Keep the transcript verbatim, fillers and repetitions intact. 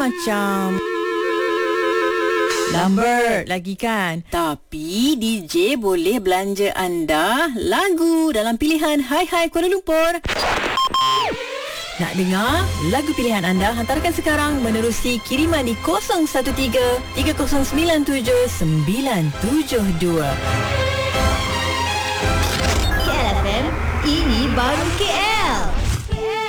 Macam Lambert lagi kan. Tapi D J boleh belanja anda lagu dalam pilihan Hai Hai Kuala Lumpur. Nak dengar lagu pilihan anda? Hantarkan sekarang menerusi kiriman di kosong satu tiga tiga kosong sembilan tujuh sembilan tujuh dua. K L F M, ini baru K L.